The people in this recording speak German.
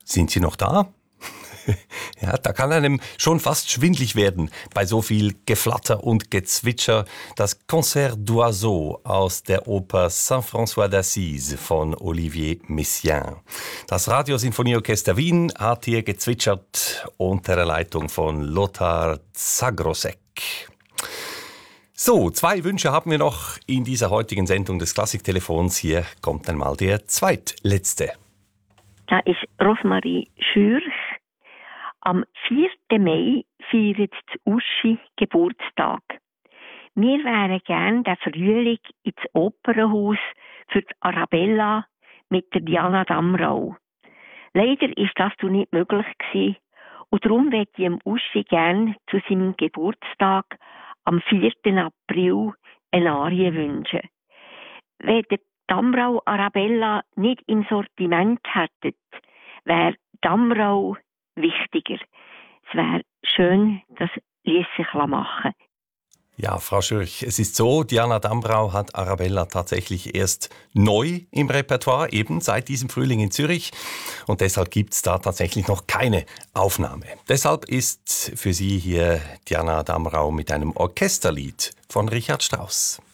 Sind Sie noch da? Ja, da kann einem schon fast schwindlig werden bei so viel Geflatter und Gezwitscher. Das Concert d'Oiseaux aus der Oper Saint-François d'Assise von Olivier Messiaen. Das Radiosinfonieorchester Wien hat hier gezwitschert unter der Leitung von Lothar Zagrosek. So, 2 Wünsche haben wir noch in dieser heutigen Sendung des Klassiktelefons. Hier kommt einmal der zweitletzte. Da ist Rosmarie Schürch. Am 4. Mai feiert die Uschi Geburtstag. Wir wären gern den Frühling ins Opernhaus für die Arabella mit der Diana Damrau. Leider ist das nicht möglich gewesen und darum möchte ich dem Uschi gern zu seinem Geburtstag am 4. April eine Arie wünschen. Wenn der Damrau Arabella nicht im Sortiment hättet, wäre Damrau wichtiger. Es wäre schön, das ließ sich machen. Ja, Frau Schürch, es ist so, Diana Damrau hat Arabella tatsächlich erst neu im Repertoire, eben seit diesem Frühling in Zürich. Und deshalb gibt es da tatsächlich noch keine Aufnahme. Deshalb ist für Sie hier Diana Damrau mit einem Orchesterlied von Richard Strauss.